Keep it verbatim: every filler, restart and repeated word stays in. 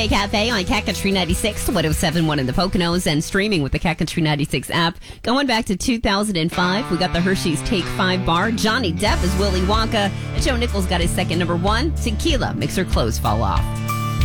Cafe on Cat Country ninety-six, one oh seven point one in the Poconos, and streaming with the Cat Country ninety-six app. Going back to two thousand five, we got the Hershey's Take Five bar. Johnny Depp is Willy Wonka. And Joe Nichols got his second number one. Tequila makes her clothes fall off.